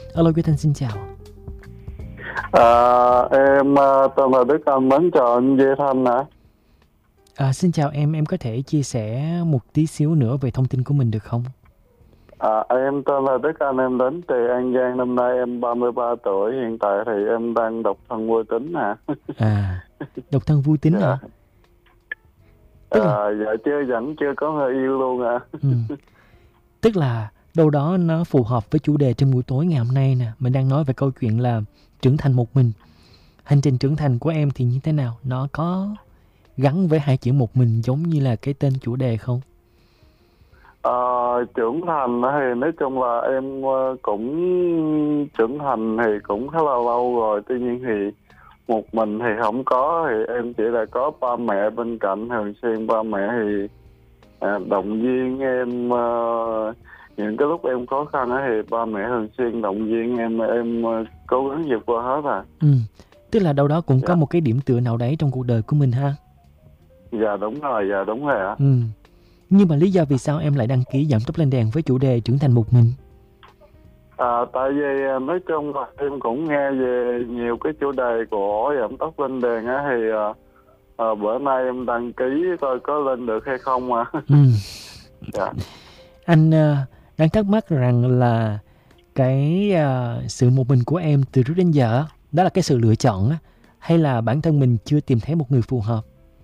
Alo Quý Thanh xin chào. Em tên là Đức Anh, mến chào anh Duy Thanh ạ. Xin chào em có thể chia sẻ một tí xíu nữa về thông tin của mình được không? Em tên là Đức Anh, em đến từ An Giang, năm nay em 33 tuổi, hiện tại thì em đang độc thân vui tính ạ. Độc thân vui tính hả? Tức là Vẫn chưa có người yêu luôn ạ. Tức là đâu đó nó phù hợp với chủ đề trong buổi tối ngày hôm nay nè. Mình đang nói về câu chuyện là trưởng thành một mình. Hành trình trưởng thành của em thì như thế nào? Nó có gắn với hai chữ một mình giống như là cái tên chủ đề không? Trưởng thành thì nói chung là em cũng trưởng thành thì cũng khá là lâu rồi, tuy nhiên thì một mình thì không có, thì em chỉ là có ba mẹ bên cạnh, thường xuyên ba mẹ thì động viên em, những cái lúc em khó khăn thì ba mẹ thường xuyên động viên em cố gắng vượt qua hết. Tức là đâu đó cũng có một cái điểm tựa nào đấy trong cuộc đời của mình ha. Dạ đúng rồi ạ. Nhưng mà lý do vì sao em lại đăng ký giảm tốc lên đèn với chủ đề trưởng thành một mình? Tại vì nói chung là em cũng nghe về nhiều cái chủ đề của giảm tốc lên đèn á, thì bữa nay em đăng ký coi có lên được hay không mà. Dạ. Anh đang thắc mắc rằng là cái sự một mình của em từ trước đến giờ đó là cái sự lựa chọn á, hay là bản thân mình chưa tìm thấy một người phù hợp?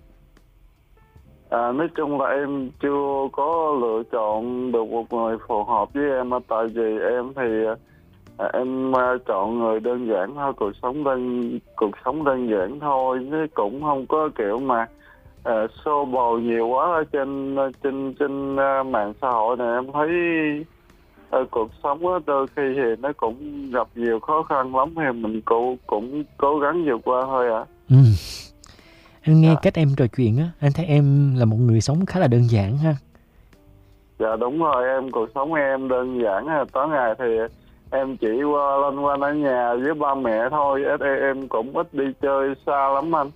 Nói chung là em chưa có lựa chọn được một người phù hợp với em, tại vì em thì em chọn người đơn giản thôi, cuộc sống đơn giản thôi, chứ cũng không có kiểu mà xô bồ nhiều quá ở trên mạng xã hội này. Em thấy cuộc sống á, đôi khi thì nó cũng gặp nhiều khó khăn lắm, thì mình cũng cố gắng vượt qua thôi ạ. Anh nghe cách em trò chuyện á, anh thấy em là một người sống khá là đơn giản ha. Dạ đúng rồi, cuộc sống em đơn giản, tối ngày thì em chỉ loanh quanh ở nhà với ba mẹ thôi, em cũng ít đi chơi xa lắm anh.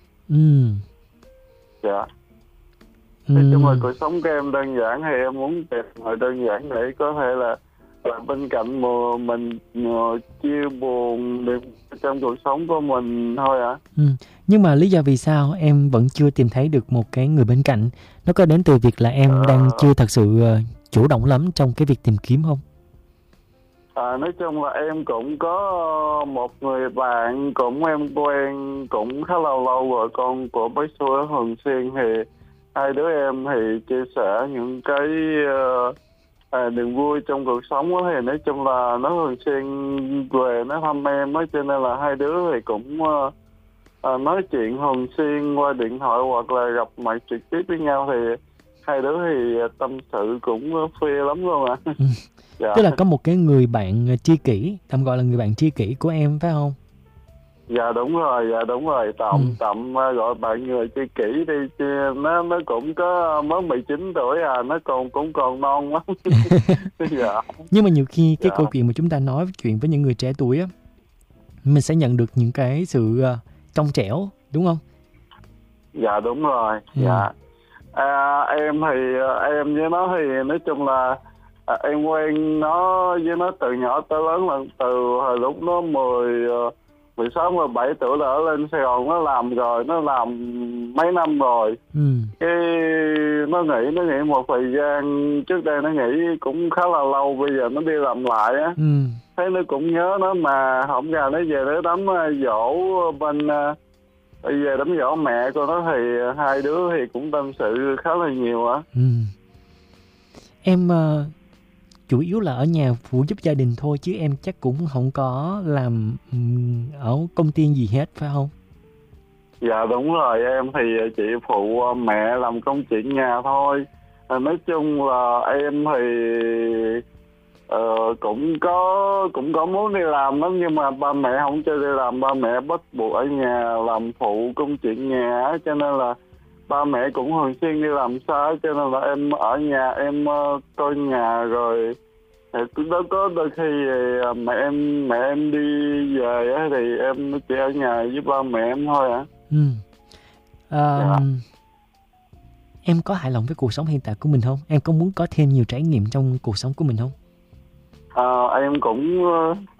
Dạ. Nói chung là cuộc sống của em đơn giản, thì em muốn tìm người đơn giản để có thể là bên cạnh mình chia buồn được trong cuộc sống của mình thôi ạ. Nhưng mà lý do vì sao em vẫn chưa tìm thấy được một cái người bên cạnh, nó có đến từ việc là em đang chưa thật sự chủ động lắm trong cái việc tìm kiếm không? Nói chung là em cũng có một người bạn em quen cũng khá lâu rồi, con của bác Xuân thường xuyên, thì hai đứa em thì chia sẻ những cái niềm vui trong cuộc sống đó, thì nói chung là nó thường xuyên về nó thăm em á, cho nên là hai đứa thì cũng nói chuyện thường xuyên qua điện thoại hoặc là gặp mặt trực tiếp với nhau, thì hai đứa thì tâm sự cũng phê lắm luôn ạ. Dạ. Tức là có một cái người bạn tri kỷ, tạm gọi là người bạn tri kỷ của em phải không? Dạ đúng rồi, tạm gọi bạn người tri kỷ đi, nó cũng có mới 19 tuổi nó cũng còn non lắm. Dạ. Nhưng mà nhiều khi cái câu chuyện mà chúng ta nói chuyện với những người trẻ tuổi á, mình sẽ nhận được những cái sự trong trẻo, đúng không? Dạ đúng rồi. Dạ. Em thì em với nó thì nói chung là em quen nó với nó từ nhỏ tới lớn, là từ hồi lúc nó 16, 17 tuổi là ở lên Sài Gòn nó làm rồi, nó làm mấy năm rồi. Cái nó nghỉ một thời gian, trước đây nó nghỉ cũng khá là lâu, bây giờ nó đi làm lại á. Thấy nó cũng nhớ nó, mà không ngờ nó về nó đám dỗ về đám dỗ mẹ của nó, thì hai đứa thì cũng tâm sự khá là nhiều á. Em chủ yếu là ở nhà phụ giúp gia đình thôi, chứ em chắc cũng không có làm ở công ty gì hết phải không? Dạ đúng rồi, em thì chị phụ mẹ làm công chuyện nhà thôi. Nói chung là em thì cũng có muốn đi làm lắm, nhưng mà ba mẹ không cho đi làm, ba mẹ bắt buộc ở nhà làm phụ công chuyện nhà, cho nên là ba mẹ cũng thường xuyên đi làm xa, cho nên là em ở nhà em coi nhà rồi. Đó có đôi khi thì mẹ em đi về á, thì em chỉ ở nhà với ba mẹ em thôi ạ. Em có hài lòng với cuộc sống hiện tại của mình không? Em có muốn có thêm nhiều trải nghiệm trong cuộc sống của mình không? Em cũng